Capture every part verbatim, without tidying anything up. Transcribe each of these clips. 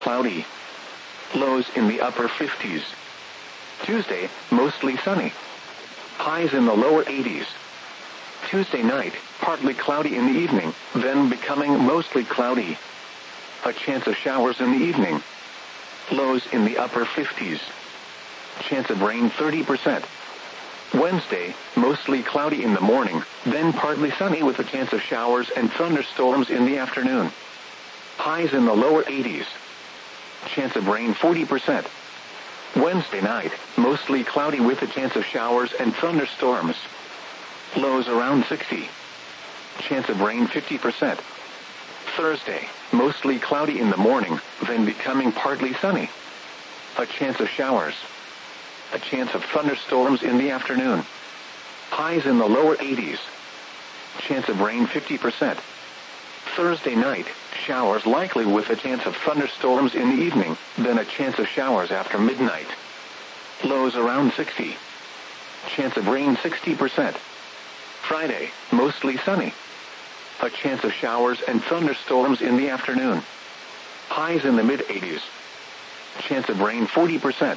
cloudy. Lows in the upper fifties. Tuesday, mostly sunny. Highs in the lower eighties. Tuesday night, partly cloudy in the evening, then becoming mostly cloudy. A chance of showers in the evening. Lows in the upper fifties. Chance of rain thirty percent. Wednesday, mostly cloudy in the morning, then partly sunny with a chance of showers and thunderstorms in the afternoon. Highs in the lower eighties. Chance of rain forty percent. Wednesday night, mostly cloudy with a chance of showers and thunderstorms. Lows around sixty. Chance of rain fifty percent. Thursday, mostly cloudy in the morning, then becoming partly sunny. A chance of showers. A chance of thunderstorms in the afternoon. Highs in the lower eighties. Chance of rain fifty percent. Thursday night, showers likely with a chance of thunderstorms in the evening, then a chance of showers after midnight. Lows around sixty. Chance of rain sixty percent. Friday, mostly sunny. A chance of showers and thunderstorms in the afternoon. Highs in the mid-eighties. Chance of rain forty percent.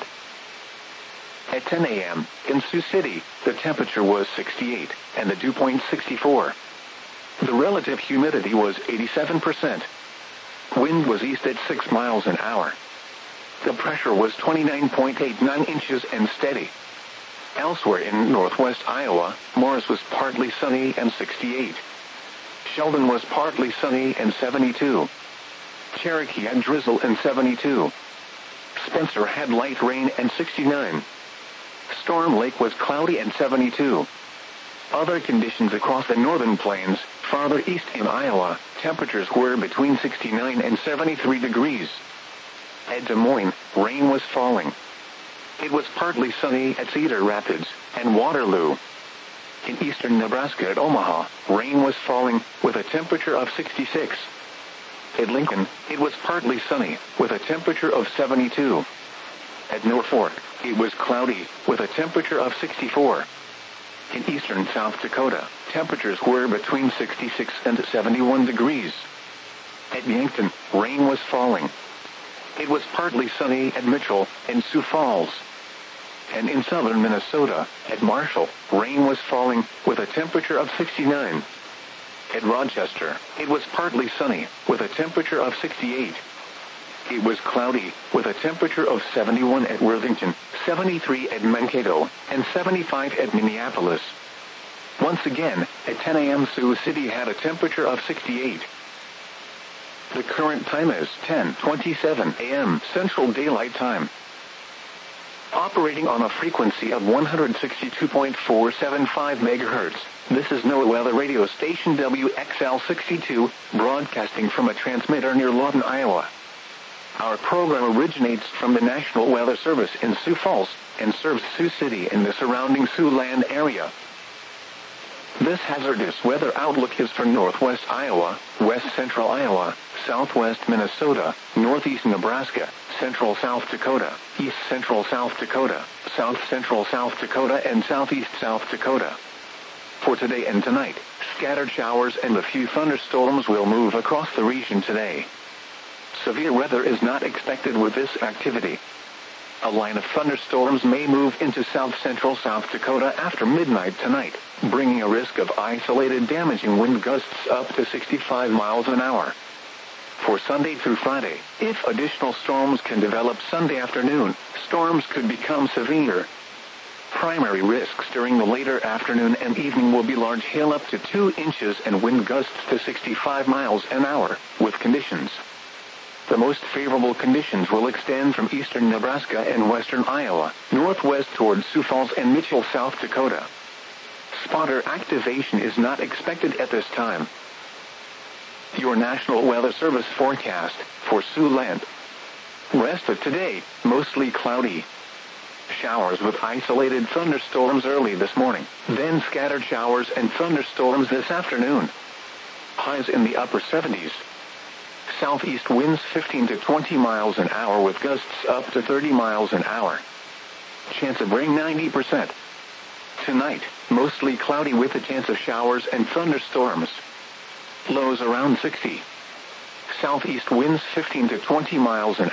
At ten a m, in Sioux City, the temperature was sixty-eight, and the dew point sixty-four. The relative humidity was eighty-seven percent. Wind was east at six miles an hour. The pressure was twenty-nine point eight nine inches and steady. Elsewhere in northwest Iowa, Morris was partly sunny and sixty-eight. Sheldon was partly sunny and seventy-two. Cherokee had drizzle and seventy-two. Spencer had light rain and sixty-nine. Storm Lake was cloudy and seventy-two. Other conditions across the northern plains, farther east in Iowa, temperatures were between sixty-nine and seventy-three degrees. At Des Moines, rain was falling. It was partly sunny at Cedar Rapids and Waterloo. In eastern Nebraska at Omaha, rain was falling, with a temperature of sixty-six. At Lincoln, it was partly sunny, with a temperature of seventy-two. At Norfolk, it was cloudy, with a temperature of sixty-four. In eastern South Dakota, temperatures were between sixty-six and seventy-one degrees. At Yankton, rain was falling. It was partly sunny at Mitchell and Sioux Falls. And in southern Minnesota, at Marshall, rain was falling, with a temperature of sixty-nine. At Rochester, it was partly sunny, with a temperature of sixty-eight. It was cloudy, with a temperature of seventy-one at Worthington, seventy-three at Mankato, and seventy-five at Minneapolis. Once again, at ten a m Sioux City had a temperature of sixty-eight. The current time is ten twenty-seven a m Central Daylight Time. Operating on a frequency of one hundred sixty-two point four seven five megahertz, this is NOAA Weather Radio Station W X L sixty-two, broadcasting from a transmitter near Lawton, Iowa. Our program originates from the National Weather Service in Sioux Falls, and serves Sioux City and the surrounding Siouxland area. This hazardous weather outlook is for northwest Iowa, west central Iowa, southwest Minnesota, northeast Nebraska, central South Dakota, east central South Dakota, south central South Dakota, and southeast South Dakota. For today and tonight, scattered showers and a few thunderstorms will move across the region today. Severe weather is not expected with this activity. A line of thunderstorms may move into south-central South Dakota after midnight tonight, bringing a risk of isolated damaging wind gusts up to sixty-five miles an hour. For Sunday through Friday, if additional storms can develop Sunday afternoon, storms could become severe. Primary risks during the later afternoon and evening will be large hail up to two inches and wind gusts to sixty-five miles an hour, with conditions. The most favorable conditions will extend from eastern Nebraska and western Iowa, northwest towards Sioux Falls and Mitchell, South Dakota. Spotter activation is not expected at this time. Your National Weather Service forecast for Siouxland. Rest of today, mostly cloudy. Showers with isolated thunderstorms early this morning, then scattered showers and thunderstorms this afternoon. Highs in the upper seventies. Southeast winds fifteen to twenty miles an hour with gusts up to thirty miles an hour. Chance of rain ninety percent. Tonight, mostly cloudy with a chance of showers and thunderstorms. Lows around sixty. Southeast winds fifteen to twenty miles an hour.